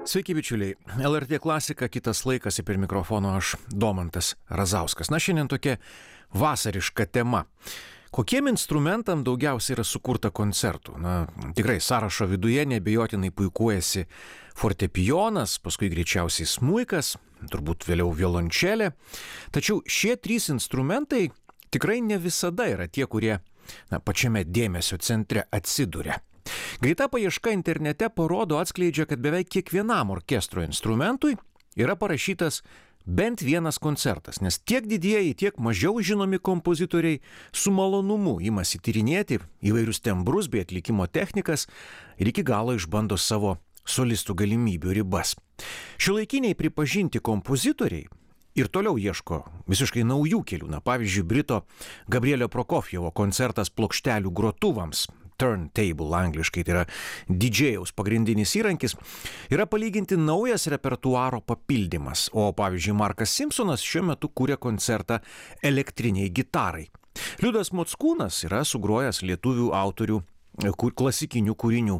Sveiki, bičiuliai. LRT klasika, kitas laikas ir prie mikrofono aš, Domantas Razauskas. Na, šiandien tokia vasariška tema. Kokiem instrumentam daugiausiai yra sukurta koncertų? Na, tikrai sąrašo viduje neabejotinai puikuojasi fortepijonas, paskui greičiausiai smuikas, turbūt vėliau violončelė. Tačiau šie trys instrumentai tikrai ne visada yra tie, kurie pačiame dėmesio centre atsiduria. Greita paieška internete atskleidžia, kad beveik kiekvienam orkestro instrumentui yra parašytas bent vienas koncertas, nes tiek didieji, tiek mažiau žinomi kompozitoriai su malonumu imasi tyrinėti įvairius tembrus bei atlikimo technikas ir iki galo išbando savo solistų galimybių ribas. Šiuolaikiniai pripažinti kompozitoriai ir toliau ieško visiškai naujų kelių. Pavyzdžiui, Brito Gabrielio Prokofjevo koncertas plokštelių grotuvams, turntable angliškai, tai yra didžėjaus pagrindinis įrankis, yra palyginti naujas repertuaro papildymas, o pavyzdžiui Markas Simpsonas šiuo metu kūrė koncertą elektriniai gitarai. Liudas Mockūnas yra sugrojęs lietuvių autorių klasikinių kūrinių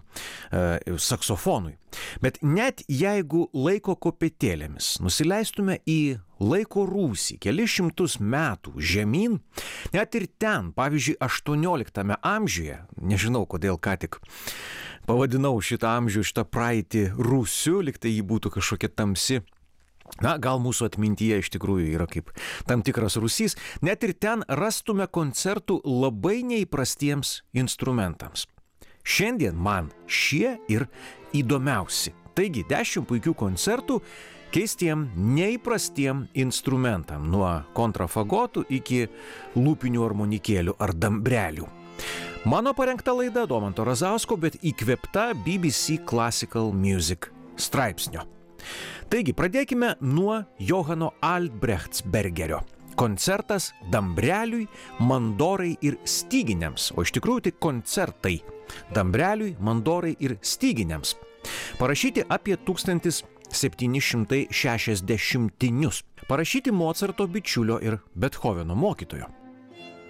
saksofonui. Bet net jeigu laiko kopėtėlėmis nusileistume į laiko rūsį kelis šimtus metų žemyn, net ir ten, pavyzdžiui, 18 amžiuje, nežinau kodėl ką tik pavadinau šitą amžių, šitą praeitį rūsiu, lyg tai jį būtų kažkokia tamsi. Gal mūsų atmintyje iš tikrųjų yra kaip tam tikras rūsys, net ir ten rastume koncertų labai neįprastiems instrumentams. Šiandien man šie ir įdomiausi. Taigi 10 puikių koncertų keistiem neįprastiem instrumentam, nuo kontrafagotų iki lūpinių armonikėlių ar dambrelių. Mano parengta laida Domanto Razausko, bet įkvėpta BBC Classical Music straipsnio. Taigi, pradėkime nuo Johano Albrechtsbergerio. Koncertas dambreliui, mandorai ir styginiams, o iš tikrųjų tai koncertai dambreliui, mandorai ir styginiams. Parašyti apie 1760-inius. Parašyti Mocarto bičiulio ir Bethoveno mokytojo.